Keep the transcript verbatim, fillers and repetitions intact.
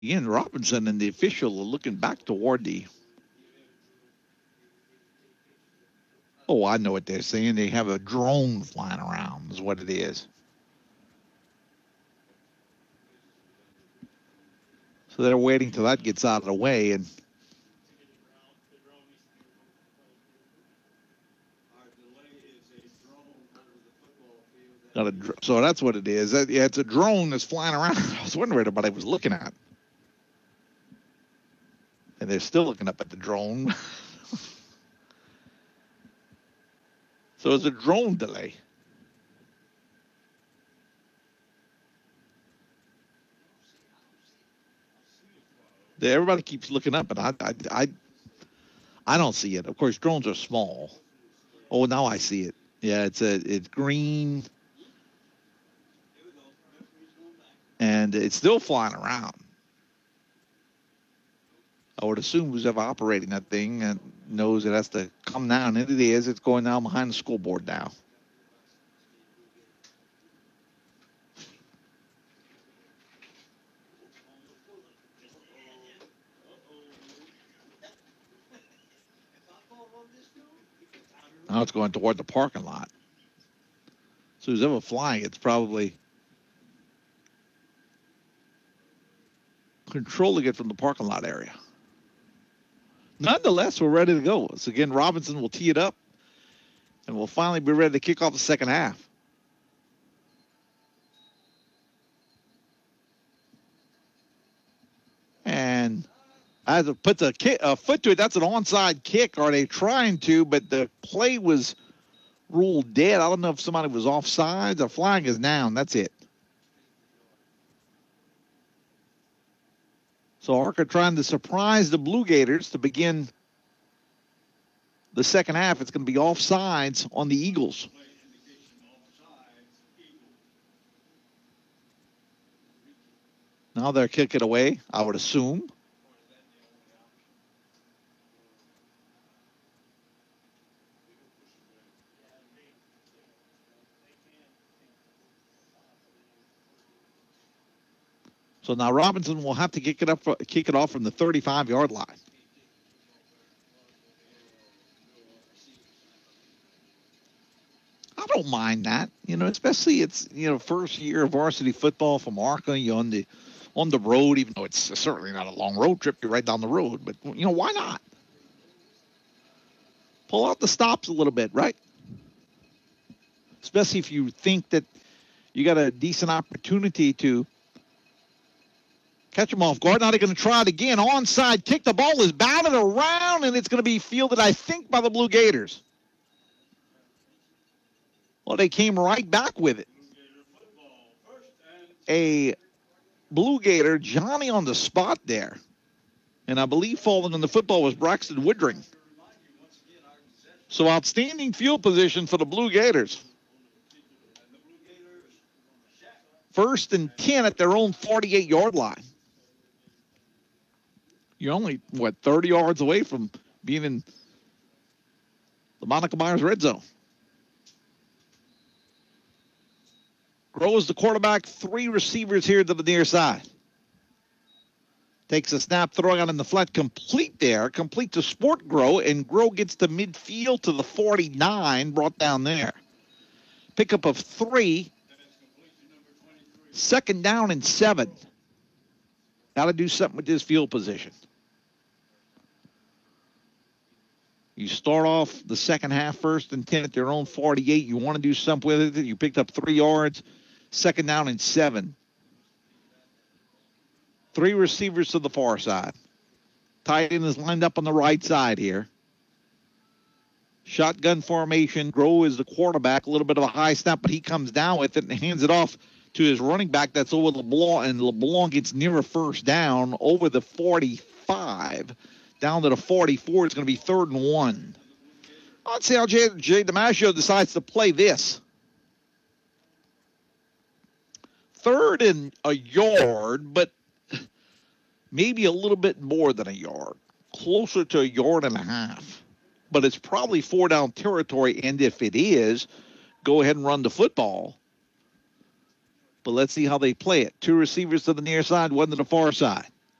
Again, Robinson and the official are looking back toward the. Oh, I know what they're saying. They have a drone flying around, is what it is. So they're waiting till that gets out of the way, and got a, so that's what it is. That, yeah, it's a drone that's flying around. I was wondering what everybody was looking at, and they're still looking up at the drone. So it's a drone delay. Everybody keeps looking up, and I, I, I, I don't see it. Of course, drones are small. Oh, now I see it. Yeah, it's a it's green, and it's still flying around. I would assume who's ever operating that thing and knows it has to come down. And it is. It's going down behind the school board now. Now it's going toward the parking lot. So who's ever flying, it's probably controlling it from the parking lot area. Nonetheless, we're ready to go. So again, Robinson will tee it up, and we'll finally be ready to kick off the second half. And as it puts a, kick, a foot to it, that's an onside kick. Are they trying to? But the play was ruled dead. I don't know if somebody was offside. The flag is down. That's it. So Arca trying to surprise the Blue Gators to begin the second half. It's going to be offsides on the Eagles. Now they're kicking away, I would assume. So now Robinson will have to kick it up, kick it off from the thirty-five-yard line. I don't mind that, you know, especially it's, you know, first year of varsity football from Arca. You're on the on the road, even though it's certainly not a long road trip. You're right down the road, but you know, why not? Pull out the stops a little bit, right? Especially if you think that you got a decent opportunity to catch them off guard. Now they're going to try it again. Onside kick. The ball is batted around, and it's going to be fielded, I think, by the Blue Gators. Well, they came right back with it. A Blue Gator, Johnny on the spot there. And I believe falling on the football was Braxton Woodring. So outstanding field position for the Blue Gators. First and ten at their own forty-eight-yard line. You're only, what, thirty yards away from being in the Monica Myers red zone. Grows the quarterback, three receivers here to the near side. Takes a snap, throwing out in the flat, complete there, complete to Sport Grow, and Grow gets to midfield to the forty-nine, brought down there. Pickup of three. Second down and seven. Got to do something with this field position. You start off the second half first and ten at their own forty-eight. You want to do something with it. You picked up three yards. Second down and seven. Three receivers to the far side. Tight end is lined up on the right side here. Shotgun formation. Grow is the quarterback. A little bit of a high snap, but he comes down with it and hands it off to his running back. That's over LeBlanc, and LeBlanc gets near a first down over the forty-five. Down to the forty-four. It's going to be third and one. Let's see how Jay, Jay DiMaggio decides to play this. Third and a yard, but maybe a little bit more than a yard. Closer to a yard and a half. But it's probably four down territory, and if it is, go ahead and run the football. But let's see how they play it. Two receivers to the near side, one to the far side.